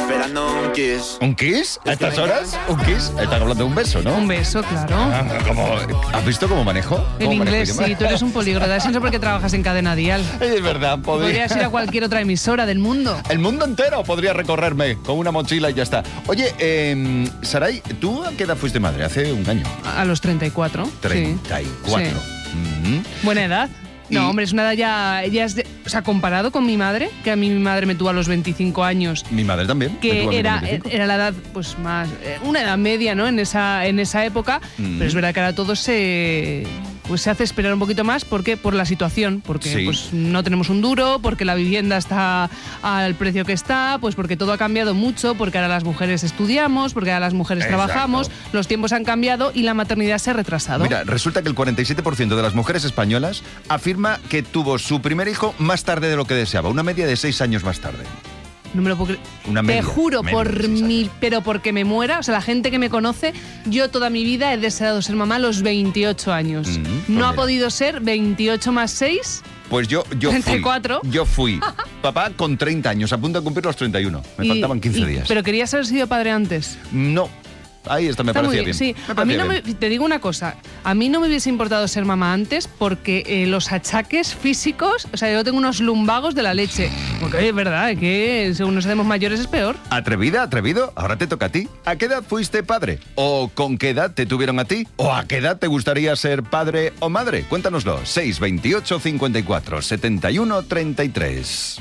esperando un kiss. ¿Un kiss? ¿A estas horas? ¿Un kiss? Están hablando de un beso, ¿no? Un beso, claro. ¿Has visto cómo manejo? En inglés, sí, tú eres un políglota. Eso no sé por qué trabajas en Cadena Dial. Es verdad, Podrías ir a cualquier otra emisora del mundo. El mundo entero podría recorrerme con una mochila y ya está. Oye, Saray, ¿tú a qué edad fuiste madre? Hace un año. A los 34. 34. Sí. Buena edad. No, hombre, es una edad ya es o sea, comparado con mi madre, que a mí mi madre me tuvo a los 25 años. Mi madre también. Que era la edad, pues más, una edad media, ¿no? En esa época. Pero es verdad que ahora todo se hace esperar un poquito más. ¿Por qué? Por la situación. Porque Sí. pues no tenemos un duro, porque la vivienda está al precio que está, pues porque todo ha cambiado mucho, porque ahora las mujeres estudiamos, porque ahora las mujeres Exacto. trabajamos, los tiempos han cambiado y la maternidad se ha retrasado. Mira, resulta que el 47% de las mujeres españolas afirma que tuvo su primer hijo más tarde de lo que deseaba, una media de 6 años más tarde. No me lo puedo creer. Una media, Te juro, media de 6 años. pero porque me muera, o sea, la gente que me conoce, yo toda mi vida he deseado ser mamá a los 28 años. Pues No ha mira. podido ser 28 más 6. Pues yo 34. fui papá con 30 años, a punto de cumplir los 31. Me faltaban 15 días. Pero querías haber sido padre antes. No, ahí me Está muy parecía bien, bien. sí. Me A mí parecía no bien. te digo una cosa, a mí no me hubiese importado ser mamá antes porque los achaques físicos, o sea, yo tengo unos lumbagos de la leche. Porque es verdad que según nos hacemos mayores es peor. ¿Atrevida, atrevido? Ahora te toca a ti. ¿A qué edad fuiste padre? ¿O con qué edad te tuvieron a ti? ¿O a qué edad te gustaría ser padre o madre? Cuéntanoslo. 628 54 71 33.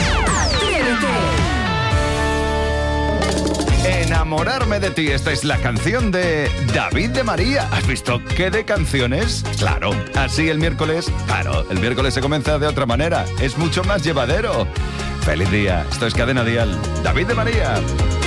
Enamorarme de ti, esta es la canción de David de María. ¿Has visto qué de canciones? Claro, así el miércoles, el miércoles se comienza de otra manera, es mucho más llevadero. Feliz día, esto es Cadena Dial. David de María.